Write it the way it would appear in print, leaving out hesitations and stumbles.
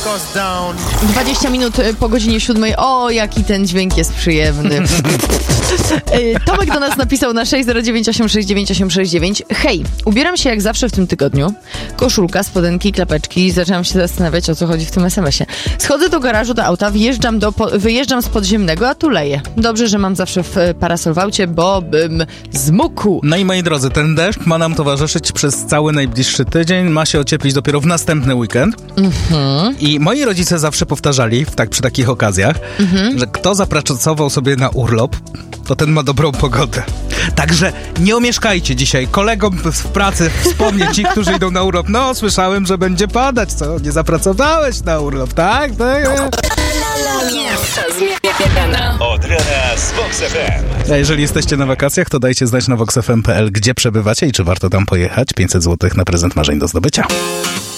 20 minut po godzinie 7. O, jaki ten dźwięk jest przyjemny. Tomek do nas napisał na 609869869. Hej, ubieram się jak zawsze w tym tygodniu. Koszulka, spodenki, klapeczki. Zaczęłam się zastanawiać, o co chodzi w tym SMS-ie. Schodzę do garażu, do auta, wyjeżdżam z podziemnego, a tu leję. Dobrze, że mam zawsze w parasol w aucie, bo bym zmógł. No i moi drodzy, ten deszcz ma nam towarzyszyć przez cały najbliższy tydzień. Ma się ocieplić dopiero w następny weekend. I moi rodzice zawsze powtarzali przy takich okazjach, że kto zapracował sobie na urlop, to ten ma dobrą pogodę. Także nie omieszkajcie dzisiaj kolegom w pracy wspomnieć ci, którzy idą na urlop. No, słyszałem, że będzie padać, co? Nie zapracowałeś na urlop, tak? Od rana z Vox FM. A jeżeli jesteście na wakacjach, to dajcie znać na voxfm.pl, gdzie przebywacie i czy warto tam pojechać. 500 zł na prezent marzeń do zdobycia.